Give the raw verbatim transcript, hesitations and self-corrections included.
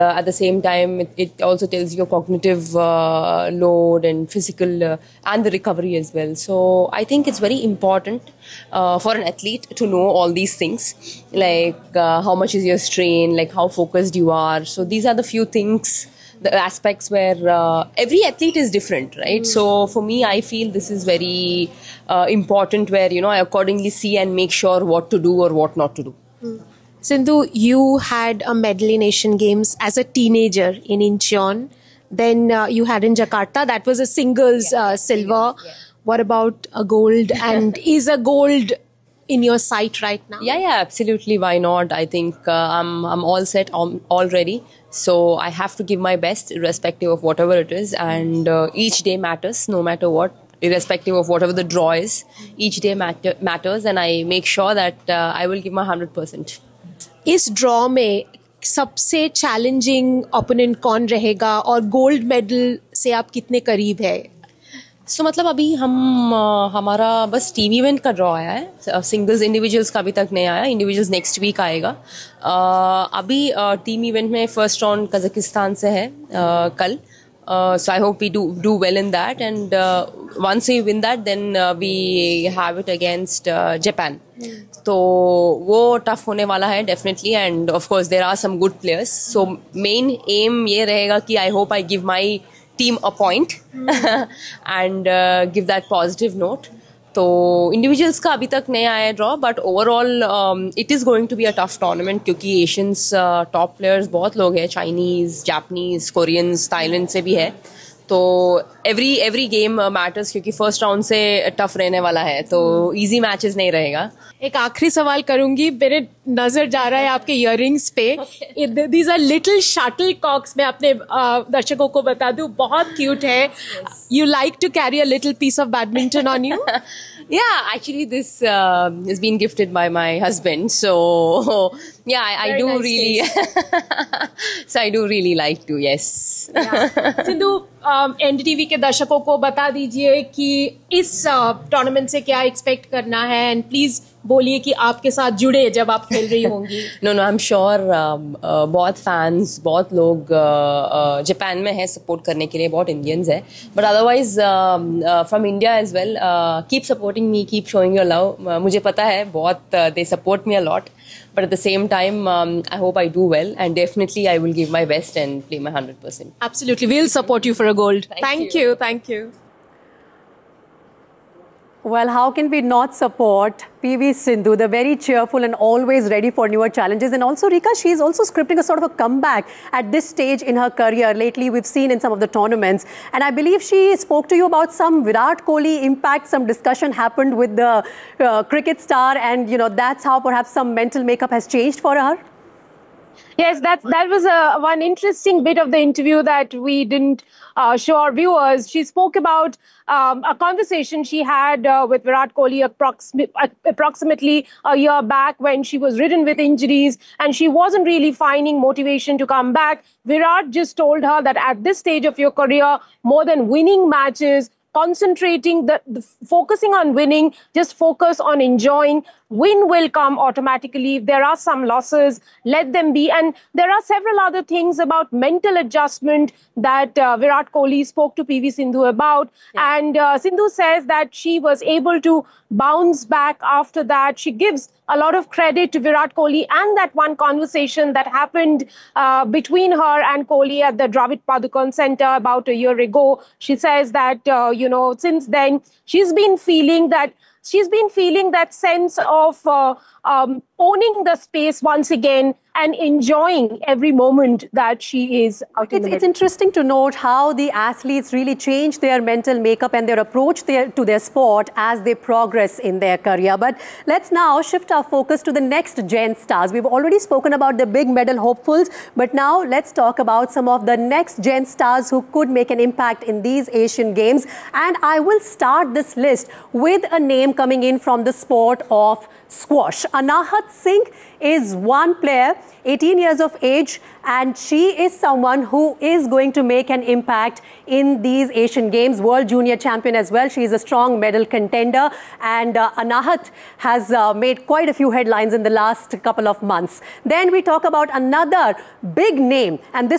Uh, at the same time, it, it also tells you cognitive uh, load and physical uh, and the recovery as well. So I think it's very important uh, for an athlete to know all these things, like uh, how much is your strain, like how focused you are. So these are the few things, the aspects where uh, every athlete is different, right? Mm. So for me, I feel this is very uh, important, where, you know, I accordingly see and make sure what to do or what not to do. Mm. Sindhu, you had a medal in Asian Games as a teenager in Incheon. Then uh, you had in Jakarta. That was a singles yeah, uh, silver. Yeah. What about a gold? And is a gold in your sight right now? Yeah, yeah, absolutely. Why not? I think uh, I'm I'm all set um, already. So I have to give my best, irrespective of whatever it is. And uh, each day matters, no matter what. Irrespective of whatever the draw is, each day matter, matters. And I make sure that uh, I will give my one hundred percent. इस draw में सबसे challenging opponent कौन रहेगा और gold medal से आप कितने करीब है? सो so, मतलब अभी हम हमारा बस टीम इवेंट का ड्रॉ आया है, सिंगल्स इंडिविजुअल्स का अभी तक नहीं आया, इंडिविजुअल्स नेक्स्ट वीक आएगा. अभी टीम इवेंट में फर्स्ट राउंड कजाकिस्तान से है कल. Uh, so I hope we do do well in that, and uh, once we win that, then uh, we have it against uh, Japan. Mm. So वो tough होने वाला है definitely, and of course there are some good players. So main aim ये रहेगा कि I hope I give my team a point mm. and uh, give that positive note. तो individuals का अभी तक नहीं आया draw, but overall it is going to be a tough tournament, क्योंकि एशियंस टॉप प्लेयर्स बहुत लोग हैं, चाइनीज़, जापानीज, कोरियंस, थाईलैंड से भी है. तो एवरी एवरी गेम मैटर्स, क्योंकि फर्स्ट राउंड से टफ रहने वाला है, तो इजी मैचेस नहीं रहेगा. एक आखिरी सवाल करूंगी, मेरे नजर जा रहा है आपके इयररिंग्स पे. These are little shuttle COX. मैं अपने दर्शकों को बता दूं, बहुत क्यूट है. You like to carry a little piece of badminton on you? Yeah, actually this uh, has been gifted by my husband. So yeah, I, I do nice really so I do really like to, yes. Yeah. Sindhu, NDTV के दर्शकों को बता दीजिए कि इस tournament uh, से क्या expect करना है, एंड प्लीज बोलिए कि आपके साथ जुड़े जब आप खेल रही होंगी. No no, I am sure बहुत फैंस, बहुत लोग जापान uh, uh, में है सपोर्ट करने के लिए, बहुत इंडियंस है, but otherwise from India as well. Keep supporting me, keep showing your love. मुझे पता है बहुत they support me a lot, but at the same time um, I hope I do well, and definitely I will give my best and play my one hundred percent. Absolutely, we'll support you for a gold. Thank, thank you. you thank you. Well, how can we not support P V Sindhu, the very cheerful and always ready for newer challenges? And also, Rika, she's also scripting a sort of a comeback at this stage in her career. Lately, we've seen in some of the tournaments. And I believe she spoke to you about some Virat Kohli impact. Some discussion happened with the uh, cricket star. And, you know, that's how perhaps some mental makeup has changed for her. Yes, that, that was a, one interesting bit of the interview that we didn't uh, show our viewers. She spoke about um, a conversation she had uh, with Virat Kohli approxim approximately a year back, when she was ridden with injuries and she wasn't really finding motivation to come back. Virat just told her that at this stage of your career, more than winning matches, concentrating, the, the focusing on winning, just focus on enjoying. Win will come automatically. If there are some losses, let them be. And there are several other things about mental adjustment that uh, Virat Kohli spoke to P V Sindhu about. Yeah. And uh, Sindhu says that she was able to bounce back after that. She gives a lot of credit to Virat Kohli and that one conversation that happened uh, between her and Kohli at the Dravid Padukone Center about a year ago. She says that, uh, you know, since then, she's been feeling that She's been feeling that sense of uh, um, owning the space once again and enjoying every moment that she is out in the It's, it's interesting to note how the athletes really change their mental makeup and their approach their, to their sport as they progress in their career. But let's now shift our focus to the next gen stars. We've already spoken about the big medal hopefuls, but now let's talk about some of the next gen stars who could make an impact in these Asian Games. And I will start this list with a name coming in from the sport of squash. Anahat Singh is one player, eighteen years of age, and she is someone who is going to make an impact in these Asian Games. World Junior Champion as well. She is a strong medal contender, and uh, Anahat has uh, made quite a few headlines in the last couple of months. Then we talk about another big name, and this